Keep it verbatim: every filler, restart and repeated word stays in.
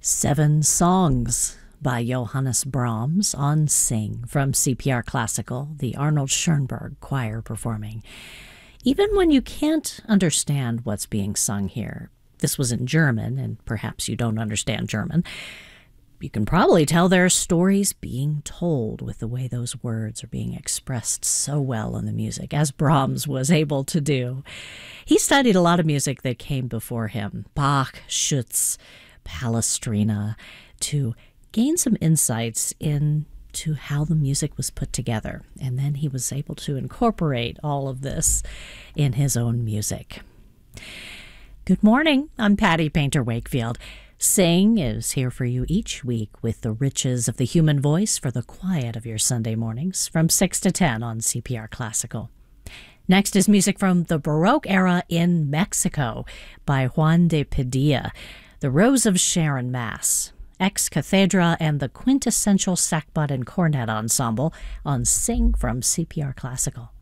Seven Songs by Johannes Brahms on Sing from C P R Classical, the Arnold Schoenberg Choir performing. Even when you can't understand what's being sung here, this was in German, and perhaps you don't understand German, you can probably tell there are stories being told with the way those words are being expressed so well in the music, as Brahms was able to do. He studied a lot of music that came before him, Bach, Schütz, Palestrina, to gain some insights into how the music was put together. And then he was able to incorporate all of this in his own music. Good morning. I'm Patty Painter Wakefield. Sing is here for you each week with the riches of the human voice for the quiet of your Sunday mornings from six to ten on C P R Classical. Next is music from the Baroque era in Mexico by Juan de Padilla, the Rose of Sharon Mass, Ex Cathedra, and the Quintessential Sackbut and Cornet Ensemble on Sing from C P R Classical.